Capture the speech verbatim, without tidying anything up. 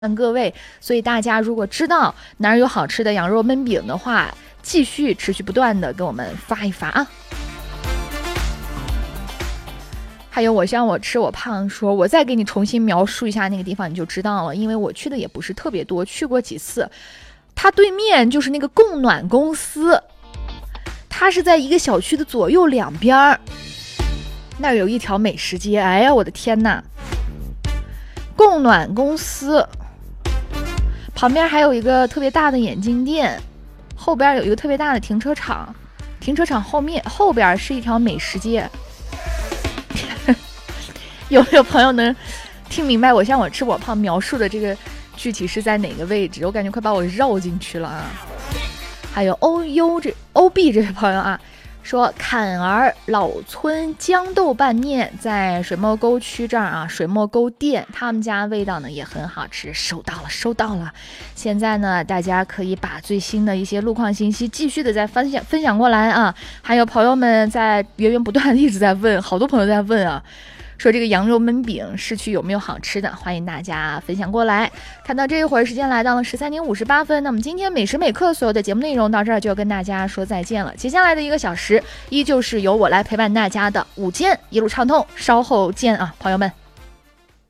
各位，所以大家如果知道哪儿有好吃的羊肉焖饼的话，继续持续不断的跟我们发一发啊。还有我像我吃我胖说，我再给你重新描述一下那个地方你就知道了，因为我去的也不是特别多，去过几次。它对面就是那个供暖公司，它是在一个小区的左右两边，那儿有一条美食街。哎呀我的天哪，供暖公司旁边还有一个特别大的眼镜店，后边有一个特别大的停车场，停车场后面后边是一条美食街。有没有朋友能听明白我像我吃我胖描述的这个具体是在哪个位置？我感觉快把我绕进去了啊！还有欧优这欧 B 这位朋友啊，说坎儿老村豇豆拌面在水墨沟区这儿啊，水墨沟店他们家味道呢也很好吃，收到了收到了。现在呢大家可以把最新的一些路况信息继续的再分享分享过来啊，还有朋友们在源源不断的一直在问，好多朋友在问啊，说这个羊肉焖饼市区有没有好吃的，欢迎大家分享过来。看到这一会儿时间来到了十三点五十八分，那么今天每时每刻所有的节目内容到这儿就要跟大家说再见了。接下来的一个小时依旧是由我来陪伴大家的午间一路畅通，稍后见啊朋友们。